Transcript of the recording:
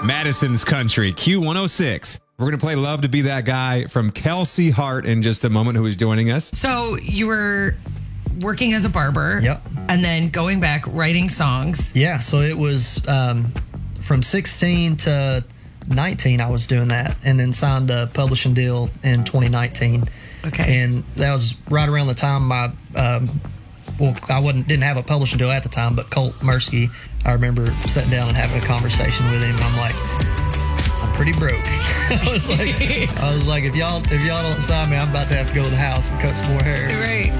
Madison's Country, Q106. We're going to play Love to Be That Guy from Kelsey Hart in just a moment, who is joining us. So you were working as a barber. Yep. And then going back, writing songs. Yeah, so it was from 16 to 19 I was doing that, and then signed a publishing deal in 2019. Okay. And that was right around the time I didn't have a publishing deal at the time, but Colt Mursky, I remember sitting down and having a conversation with him. I'm like, I'm pretty broke. I was like, if y'all don't sign me, I'm about to have to go to the house and cut some more hair. Right.